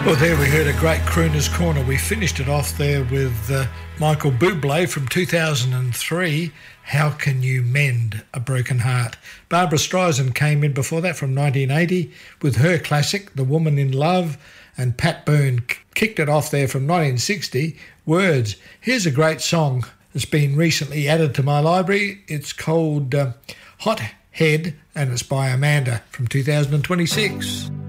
Well, there we heard a great crooner's corner. We finished it off there with Michael Bublé from 2003, How Can You Mend a Broken Heart? Barbra Streisand came in before that from 1980 with her classic, The Woman in Love, and Pat Boone kicked it off there from 1960, Words. Here's a great song that's been recently added to my library. It's called Hot Head, and it's by Amanda from 2026.